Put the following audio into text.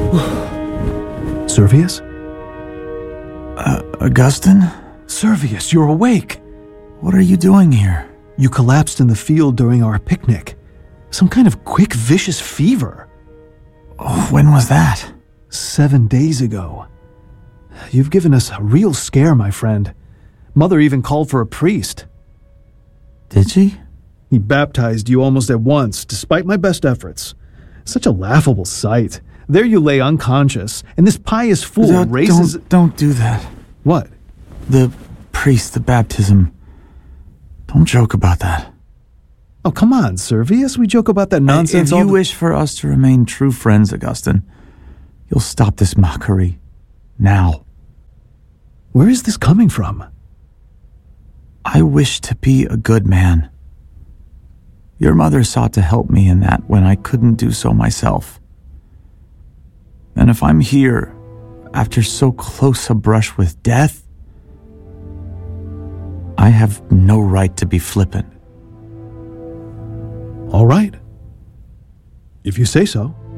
Servius? Augustine? Servius, you're awake! What are you doing here? You collapsed in the field during our picnic. Some kind of quick, vicious fever. Oh, when was that? 7 days ago. You've given us a real scare, my friend. Mother even called for a priest. Did she? He baptized you almost at once, despite my best efforts. Such a laughable sight. There you lay unconscious, and this pious fool raises... Don't do that. What? The priest, the baptism. Don't joke about that. Oh, come on, Servius. We joke about that nonsense If all you the... wish for us to remain true friends, Augustine, you'll stop this mockery. Now. Where is this coming from? I wish to be a good man. Your mother sought to help me in that when I couldn't do so myself. And if I'm here, after so close a brush with death, I have no right to be flippant. All right. If you say so.